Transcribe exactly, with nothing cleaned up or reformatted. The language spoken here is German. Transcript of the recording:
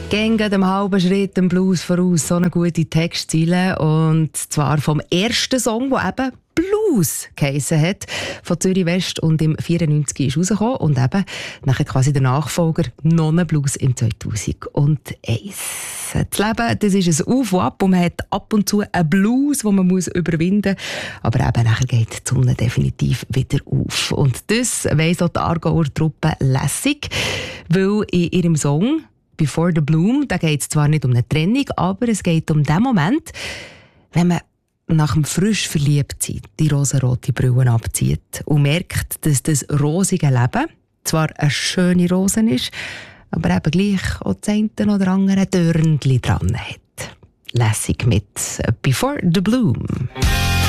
Gehen geht im halben Schritt dem Blues voraus, so eine gute Textziele. Und zwar vom ersten Song, der eben Blues geheissen hat, von Zürich West und im vierundneunzig ist rausgekommen. Und eben nachher quasi der Nachfolger Nonne Blues im zweitausendeins. Das Leben, das ist ein Auf und Ab und man hat ab und zu einen Blues, den man muss überwinden muss. Aber eben nachher geht die Sonne definitiv wieder auf. Und das weiss auch die Aargauer Truppe lässig, weil in ihrem Song «Before the Bloom», da geht es zwar nicht um eine Trennung, aber es geht um den Moment, wenn man nach dem frisch Verliebtsein die rosarote Brille abzieht und merkt, dass das rosige Leben zwar eine schöne Rose ist, aber eben gleich auch das eine oder andere Dörnchen dran hat. Lässig mit «Before the Bloom».